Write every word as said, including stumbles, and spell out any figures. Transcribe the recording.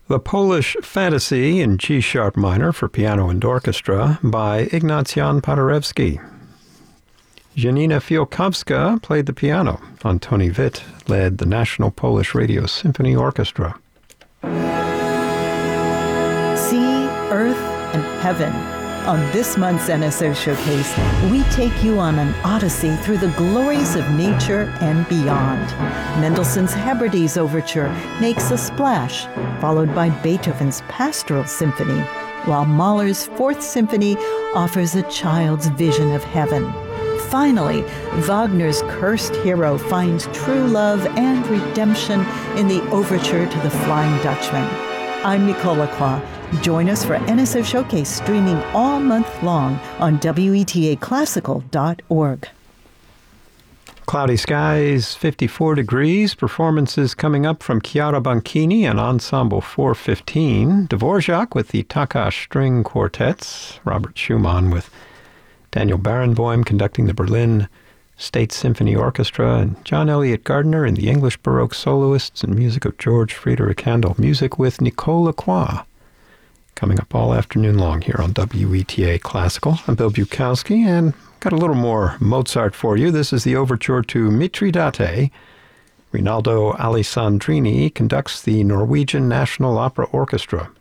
The Polish Fantasy in G-sharp minor for piano and orchestra by Ignatian Paderewski. Janina Fiałkowska played the piano. Antoni Witt led the National Polish Radio Symphony Orchestra. Sea, earth, and heaven. On this month's N S O Showcase, we take you on an odyssey through the glories of nature and beyond. Mendelssohn's Hebrides Overture makes a splash, followed by Beethoven's Pastoral Symphony, while Mahler's Fourth Symphony offers a child's vision of heaven. Finally, Wagner's Cursed Hero finds true love and redemption in the Overture to the Flying Dutchman. I'm Nicole Lacroix. Join us for N S O Showcase streaming all month long on W E T A classical dot org. Cloudy skies, fifty-four degrees. Performances coming up from Chiara Banchini and Ensemble four fifteen. Dvorak with the Takash String Quartets. Robert Schumann with Daniel Barenboim conducting the Berlin State Symphony Orchestra. And John Elliott Gardner and the English Baroque Soloists and music of George Friedrich Handel. Music with Nicole Lacroix. Coming up all afternoon long here on W E T A Classical. I'm Bill Bukowski, and got a little more Mozart for you. This is the overture to Mitridate. Rinaldo Alessandrini conducts the Norwegian National Opera Orchestra.